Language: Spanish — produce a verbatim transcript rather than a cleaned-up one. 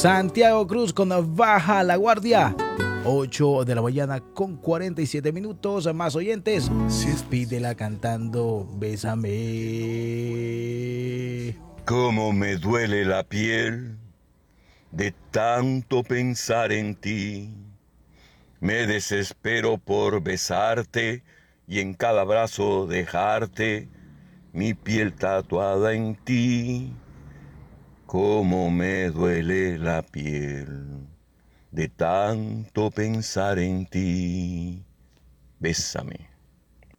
Santiago Cruz con Baja la Guardia. ocho de la mañana con cuarenta y siete minutos. Más oyentes. Pídela cantando Bésame. Cómo me duele la piel de tanto pensar en ti. Me desespero por besarte y en cada brazo dejarte mi piel tatuada en ti. Cómo me duele la piel de tanto pensar en ti. Bésame.